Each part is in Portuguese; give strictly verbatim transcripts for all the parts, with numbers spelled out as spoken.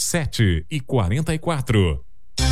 sete e quarenta e quatro.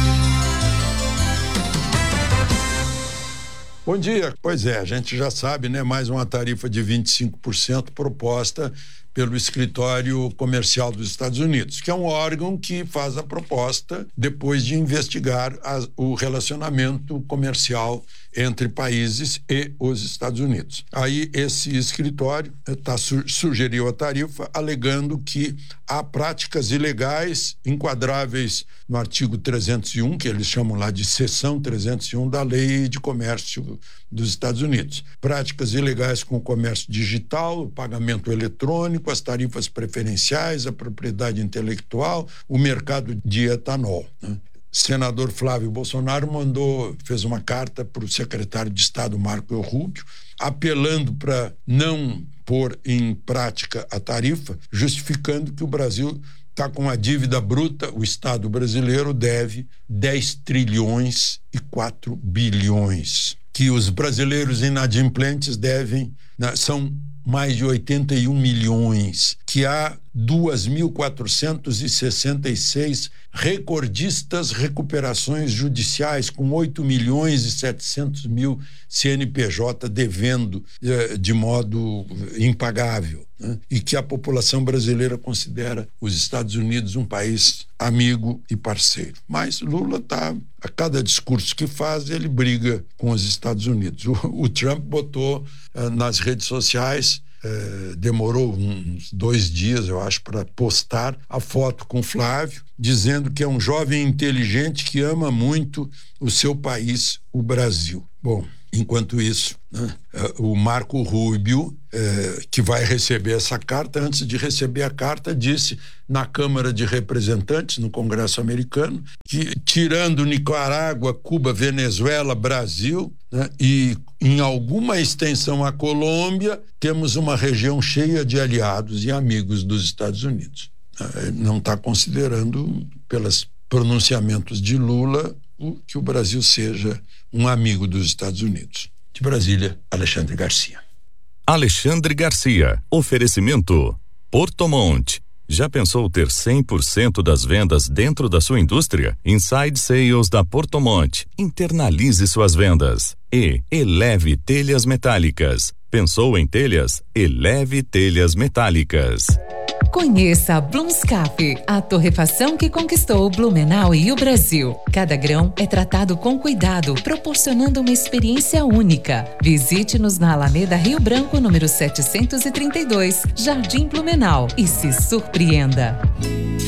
Bom dia. Pois é, a gente já sabe, né? Mais uma tarifa de vinte e cinco por cento proposta pelo Escritório Comercial dos Estados Unidos, que é um órgão que faz a proposta depois de investigar a, o relacionamento comercial entre países e os Estados Unidos. Aí esse escritório tá, sugeriu a tarifa alegando que há práticas ilegais enquadráveis no artigo trezentos e um, que eles chamam lá de seção trezentos e um da Lei de Comércio dos Estados Unidos. Práticas ilegais com o comércio digital, o pagamento eletrônico, as tarifas preferenciais, a propriedade intelectual, o mercado de etanol, né? Senador Flávio Bolsonaro mandou, fez uma carta para o secretário de Estado Marco Rubio, apelando para não pôr em prática a tarifa, justificando que o Brasil está com a dívida bruta, o Estado brasileiro deve dez trilhões e quatro bilhões, que os brasileiros inadimplentes devem, né, são mais de oitenta e um milhões, que há duas mil quatrocentos e sessenta e seis recordistas recuperações judiciais, com oito milhões e setecentos mil C N P J devendo eh, de modo impagável, né? E que a população brasileira considera os Estados Unidos um país amigo e parceiro. Mas Lula está, a cada discurso que faz, ele briga com os Estados Unidos. O, o Trump botou eh, nas redes sociais, eh, demorou uns dois dias, eu acho, para postar a foto com Flávio, dizendo que é um jovem inteligente que ama muito o seu país, o Brasil. Bom, enquanto isso, né, o Marco Rubio, eh, que vai receber essa carta, antes de receber a carta, disse na Câmara de Representantes, no Congresso americano, que tirando Nicarágua, Cuba, Venezuela, Brasil, né, e em alguma extensão a Colômbia, temos uma região cheia de aliados e amigos dos Estados Unidos. Não está considerando, pelos pronunciamentos de Lula, o, que o Brasil seja um amigo dos Estados Unidos. De Brasília, Alexandre Garcia. Alexandre Garcia. Oferecimento Porto Monte. Já pensou ter cem por cento das vendas dentro da sua indústria? Inside Sales da Porto Monte. Internalize suas vendas. E Eleve Telhas Metálicas. Pensou em telhas? Eleve Telhas Metálicas. Conheça a Blumscap, a torrefação que conquistou Blumenau e o Brasil. Cada grão é tratado com cuidado, proporcionando uma experiência única. Visite-nos na Alameda Rio Branco, número setecentos e trinta e dois, Jardim Blumenau, e se surpreenda.